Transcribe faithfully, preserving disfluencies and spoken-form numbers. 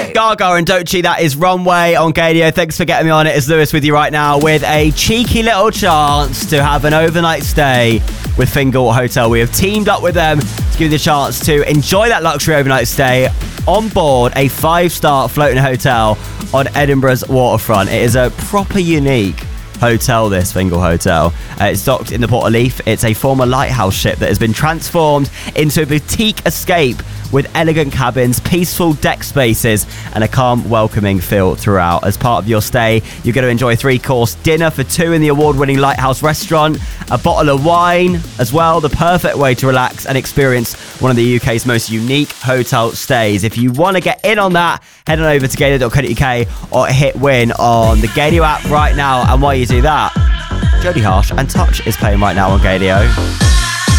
Runway. Gaga and Doechii, that is Runway on Gaydio. Thanks for getting me on it. It's Lewis with you right now with a cheeky little chance to have an overnight stay with Fingal Hotel. We have teamed up with them to give you the chance to enjoy that luxury overnight stay on board a five-star floating hotel on Edinburgh's waterfront. It is a proper unique hotel, this Fingal Hotel. Uh, it's docked in the Port of Leith. It's a former lighthouse ship that has been transformed into a boutique escape with elegant cabins, peaceful deck spaces, and a calm, welcoming feel throughout. As part of your stay, you're going to enjoy a three-course dinner for two in the award-winning Lighthouse restaurant, a bottle of wine as well, the perfect way to relax and experience one of the U K's most unique hotel stays. If you want to get in on that, head on over to gaydio dot co dot uk or hit win on the Gaydio app right now. And while you do that, Jodie Harsh and Touch is playing right now on Gaydio.